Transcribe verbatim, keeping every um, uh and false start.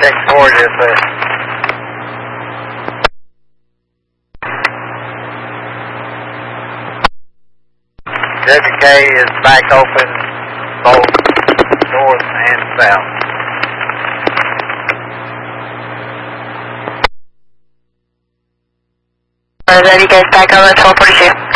Check forward is there. W K is back open both north and south. W K is back over twelve forty-two.